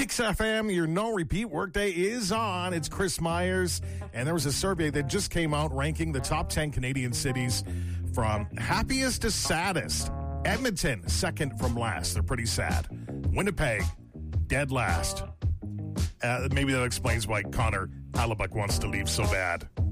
Mix FM, your no repeat workday is on. It's Chris Myers, and there was a survey that just came out ranking the top 10 Canadian cities from happiest to saddest. Edmonton, second from last. They're pretty sad. Winnipeg, dead last. Maybe that explains why Connor Hellebuyck wants to leave so bad.